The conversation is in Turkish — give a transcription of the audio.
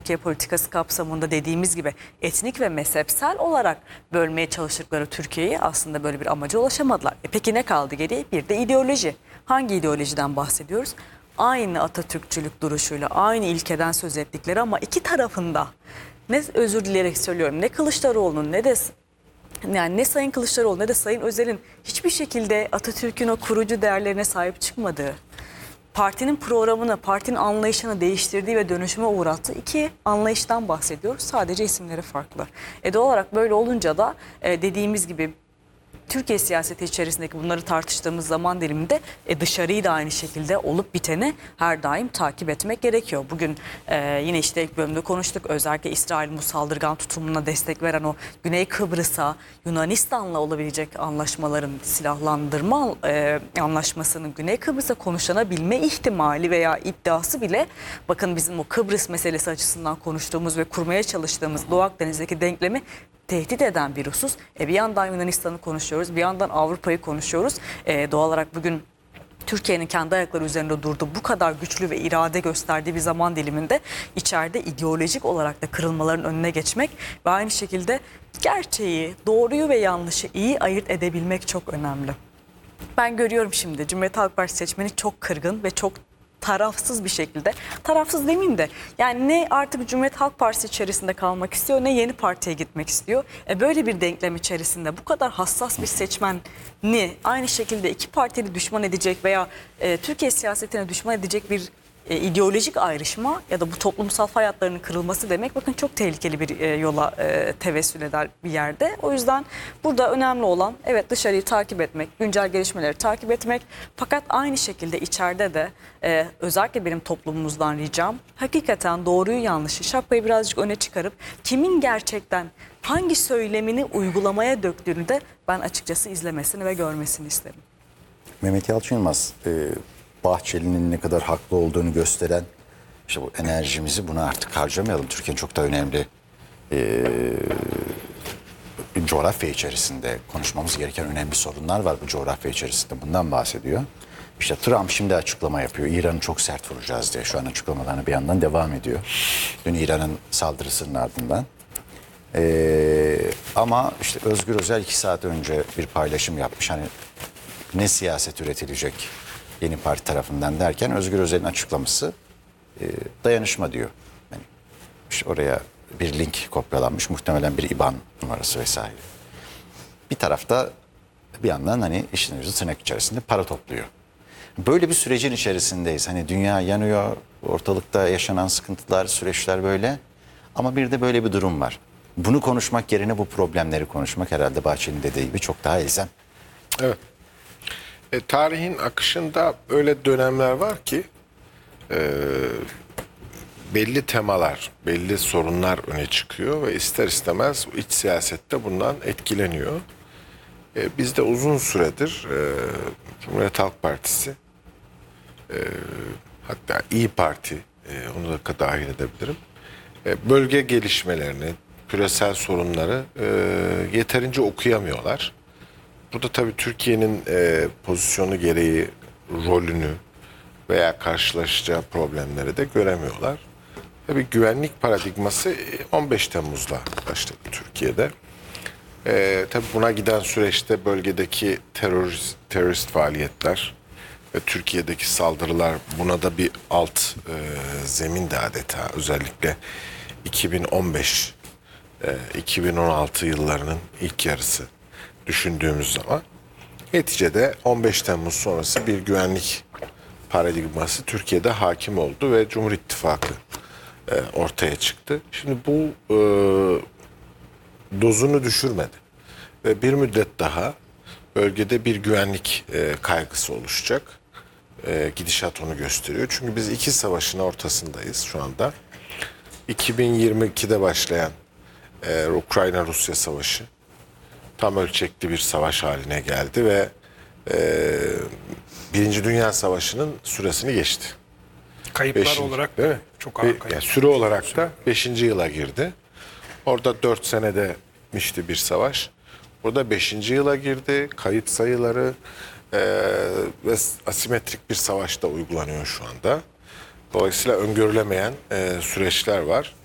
Türkiye politikası kapsamında dediğimiz gibi etnik ve mezhepsel olarak bölmeye çalıştıkları Türkiye'yi aslında böyle bir amaca ulaşamadılar. Peki ne kaldı geriye? Bir de ideoloji. Hangi ideolojiden bahsediyoruz? Aynı Atatürkçülük duruşuyla, aynı ilkeden söz ettikleri ama iki tarafında, ne özür dileyerek söylüyorum, ne Kılıçdaroğlu'nun ne de yani ne Sayın Kılıçdaroğlu ne de Sayın Özel'in hiçbir şekilde Atatürk'ün o kurucu değerlerine sahip çıkmadığı, partinin programını, partinin anlayışını değiştirdiği ve dönüşüme uğrattığı iki anlayıştan bahsediyoruz. Sadece isimleri farklı. Doğal olarak böyle olunca da dediğimiz gibi Türkiye siyaseti içerisindeki bunları tartıştığımız zaman diliminde dışarıyı da aynı şekilde olup biteni her daim takip etmek gerekiyor. Bugün yine işte ilk bölümde konuştuk. Özellikle İsrail'in bu saldırgan tutumuna destek veren o Güney Kıbrıs'a Yunanistan'la olabilecek anlaşmaların silahlandırma anlaşmasının Güney Kıbrıs'a konuşanabilme ihtimali veya iddiası bile bakın bizim o Kıbrıs meselesi açısından konuştuğumuz ve kurmaya çalıştığımız Doğu Akdeniz'deki denklemi tehdit eden bir husus. Bir yandan Yunanistan'ı konuşuyoruz, bir yandan Avrupa'yı konuşuyoruz. Doğal olarak bugün Türkiye'nin kendi ayakları üzerinde durduğu bu kadar güçlü ve irade gösterdiği bir zaman diliminde içeride ideolojik olarak da kırılmaların önüne geçmek ve aynı şekilde gerçeği, doğruyu ve yanlışı iyi ayırt edebilmek çok önemli. Ben görüyorum şimdi Cumhuriyet Halk Partisi seçmeni çok kırgın ve çok tarafsız bir şekilde, tarafsız demeyeyim de yani ne artık Cumhuriyet Halk Partisi içerisinde kalmak istiyor ne yeni partiye gitmek istiyor. Böyle bir denklem içerisinde bu kadar hassas bir seçmeni aynı şekilde iki partili düşman edecek veya Türkiye siyasetine düşman edecek bir ideolojik ayrışma ya da bu toplumsal hayatlarının kırılması demek bakın çok tehlikeli bir yola tevessül eder bir yerde. O yüzden burada önemli olan evet dışarıyı takip etmek, güncel gelişmeleri takip etmek fakat aynı şekilde içeride de özellikle benim toplumumuzdan ricam hakikaten doğruyu yanlışı şapkayı birazcık öne çıkarıp kimin gerçekten hangi söylemini uygulamaya döktüğünü de ben açıkçası izlemesini ve görmesini isterim. Mehmet Yalçın Yılmaz, Bahçeli'nin ne kadar haklı olduğunu gösteren işte bu enerjimizi buna artık harcamayalım. Türkiye'nin çok da önemli coğrafya içerisinde konuşmamız gereken önemli sorunlar var bu coğrafya içerisinde. Bundan bahsediyor. İşte Trump şimdi açıklama yapıyor. İran'ı çok sert vuracağız diye şu an açıklamalarına bir yandan devam ediyor. Dün İran'ın saldırısının ardından. Ama işte Özgür Özel 2 saat önce bir paylaşım yapmış. Hani ne siyaset üretilecek yeni parti tarafından derken Özgür Özel'in açıklaması dayanışma diyor. Yani işte oraya bir link kopyalanmış, muhtemelen bir IBAN numarası vesaire. Bir tarafta bir yandan hani işin ucu tırnak içerisinde para topluyor. Böyle bir sürecin içerisindeyiz. Hani dünya yanıyor, ortalıkta yaşanan sıkıntılar, süreçler böyle. Ama bir de böyle bir durum var. Bunu konuşmak yerine bu problemleri konuşmak herhalde Bahçeli'nin dediği gibi çok daha elzem. Evet. Tarihin akışında öyle dönemler var ki belli temalar, belli sorunlar öne çıkıyor ve ister istemez iç siyasette bundan etkileniyor. Biz de uzun süredir Cumhuriyet Halk Partisi, hatta İyi Parti, onu da dahil edebilirim, bölge gelişmelerini, küresel sorunları yeterince okuyamıyorlar. Burada tabii Türkiye'nin pozisyonu gereği rolünü veya karşılaşacağı problemleri de göremiyorlar. Tabii güvenlik paradigması 15 Temmuz'la başladı Türkiye'de. Tabii buna giden süreçte bölgedeki terörist faaliyetler ve Türkiye'deki saldırılar buna da bir alt zemin de adeta özellikle 2015-2016 yıllarının ilk yarısı düşündüğümüz zaman neticede 15 Temmuz sonrası bir güvenlik paradigması Türkiye'de hakim oldu ve Cumhur İttifakı ortaya çıktı. Şimdi bu dozunu düşürmedi ve bir müddet daha bölgede bir güvenlik kaygısı oluşacak. Gidişat onu gösteriyor. Çünkü biz iki savaşın ortasındayız şu anda. 2022'de başlayan Ukrayna-Rusya savaşı tam ölçekli bir savaş haline geldi ve Birinci Dünya Savaşı'nın süresini geçti. Kayıplar olarak değil mi? Çok ağır kayıp. Yani süre olarak da 5. yıla girdi. Orada 4 senede bitmişti bir savaş. Burada 5. yıla girdi. Kayıp sayıları ve asimetrik bir savaşta uygulanıyor şu anda. Dolayısıyla öngörülemeyen süreçler var.